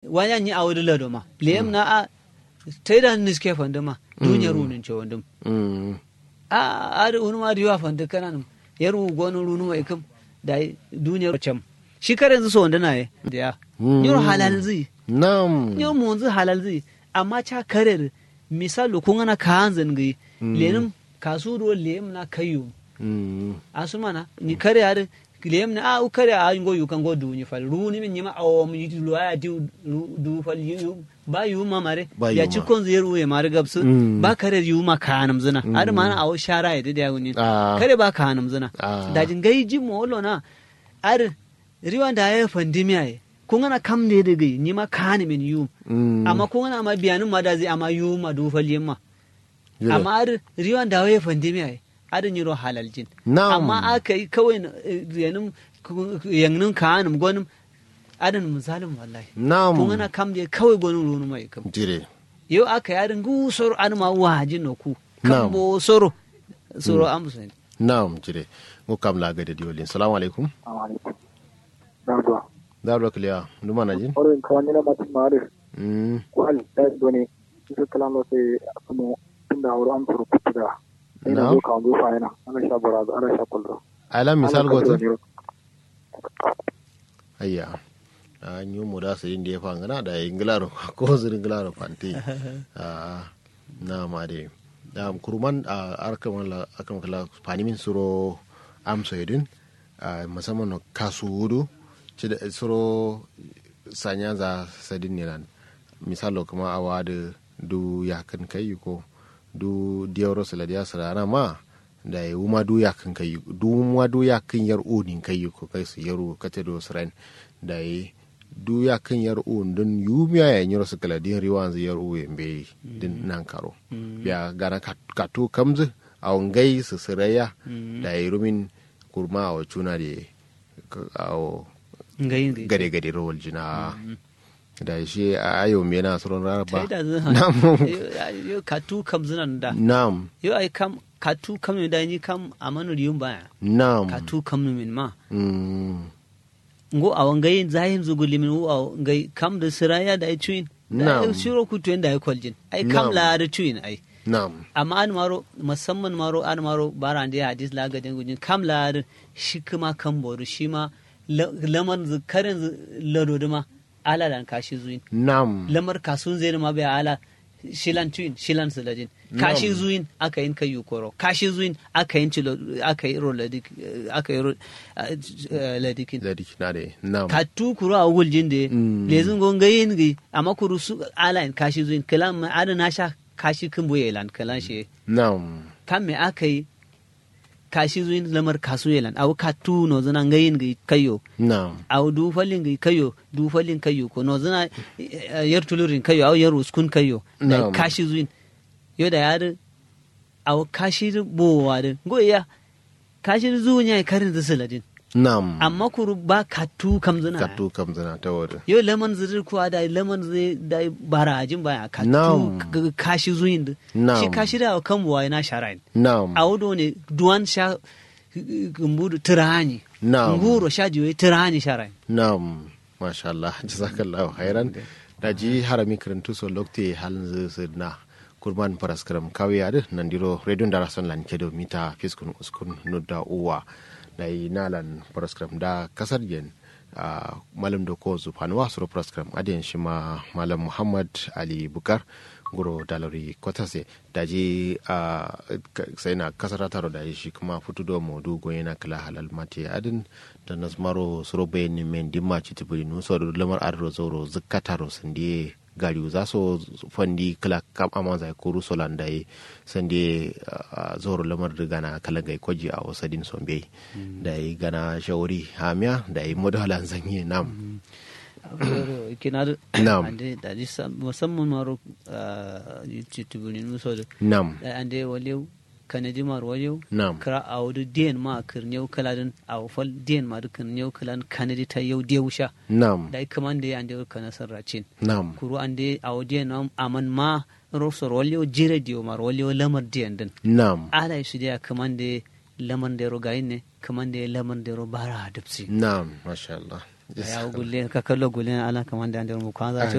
wanya ni awdu lado ma lem na a taida niske fanda ma dunya runin ce wandum a ar unuma diwa fanda kanan yaru gonu runu mai kam da dunya cam shi kare yanzu so wanda naye da ya yoro halal zai nam yoro mu yanzu halal zai amma cha kare misalo kun ana kanzan gai lenin kasu do lem na kayu asumana ni kare har lem na a kare a ngo yu kan go du ni fal runi min yima awo mi lu ya du fal yu ba yu ma mare ya ci kon zeru ya mare gabsu ba kare yu ma kanam zina har ma awo shara ya da yuni kare ba kanam zina da jin gai ji molo na ar riwan da ya fandimiya kun ana kam ne da gai ni ma kan min yu amma kun ana ma biyanin ma da zai amma yu ma du fal yimma amma ar riwan da ya fandimiya adin yiro halal jin amma aka yi kawai yannin kanin gwanin adin misalin wallahi kun ana kam da kawai gwanin runu mai kam jire yau aka yarin gusoro an ma wajin no ku kan bo soro amsa na'am jire ko kam la ga da diolin assalamu alaikum darwa kliya nduma na jin orin kawani na matu mare ko al da doni su kalamo sai kuma tunda wuro am furu kutuda ina zo ka zo fayina ana sha baraza ana sha kullu ala misal goto ayya an yi mu da su yin da ya fangana da ingilaro ko zirin ingilaro fanti na ma de da kurman akan kala fanimin suro amso yedin musamman kasu wudu ci da suro sanya za sadin ne nan misalo kuma awa da du yakan kai ko du diyaro saladiya sarana ma da yi wuma du yakan kai du wuma du yakan yar onin kai ko kai su yaro kate do sren da yi du yakan yar on don yumiya ya nyoro saladin riwan zai yar o yembe din nan karo biya gana katu kamzu a ngai su siraya da yi rumin kurma a cuna da a gade gade rawal jina da shi a ayo me na suron raraba nam yo katu kam zinan da nam yo ai kam katu kam da ni kam amanu riyum ba nam katu kam min ma ngo awan gayin zahin zuguli min wo ngai kam da siraya da ai chuin da shiro ku to da ai kwaljin ai kam la da chuin ai nam amma an maro musamman maro an maro baran da hadis la gadin gujin kam la shi kuma kan boru shi ma lamar karin ladoduma ala dan kashi zuin nam lamar kasun zai ma bai ala shilan tuin shilan saladin kashi zuin aka yin kayu koro kashi zuin aka yin cilo aka yi ro ladik aka yi ro ladikin na de nam ka tu kuro a wuljin de lezun gongayin gi amma kuru su ala yin kashi zuin kalam ada na sha kashi kin boye lan kalan shi nam kan me aka yi kashi zuin lamar kasu yelan aw katu no zana ngayin gi kayo na'am aw du falin gi kayo du falin kayo ko no zana yar tulurin kayo aw yar uskun kayo da kashi zuin yo da yar aw kashi bo wade goya kashi zunya karin da saladin na'am amma kuru ba katu kamzana ta wada yo lemon zirir kuwa da lemon zai da barajin baya katu kashi zuin shi kashi da kan buwa na sharain na'am awdo ne duwan sha gumbudu tirani nguro sha jiwe tirani sharain na'am masha Allah jazakallahu khairan da ji harami karantu so lokte halin zirna kurban paraskram kawiyade nandiro radio darason lan kedo mita fiskun uskun nudda uwa dai nalan program da kasar jen malam da ko zufanwa suro program adiyan shi ma malam Muhammad Ali Bukar guro dalori kotase daji sai na kasar taro da shi kuma futu do modu go yana kala halal mate adin da nasmaro suro bayani men dimma ci tiburi no so lamar arro zoro zakataro sande gari za so fandi kala kam amanza ko rusolan dai sande zoro lamar da gana kala gai koji a wasadin sombe dai gana shawari hamiya dai modalan zanye nam kinar nam ande da musamman maro titubuni muso nam ande walew kanadi mar walew nam kra awdu den ma kirnew kaladin awfal den ma kirnew kalan kanadi ta yau dewsha nam dai kamande ande kana sarracin nam kuru ande awdien aman ma rosor walew jire dio mar walew lamar den din nam ala su dia kamande lamar de rogaine kamande lamar de robara dubsi nam masha Allah ya gulle ka kallo gulle ala kamande ande mu kwanza